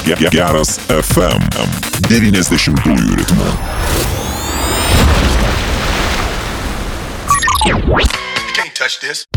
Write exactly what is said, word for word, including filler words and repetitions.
Geras F M devyniasdešimtųjų ritmu. Can't touch this.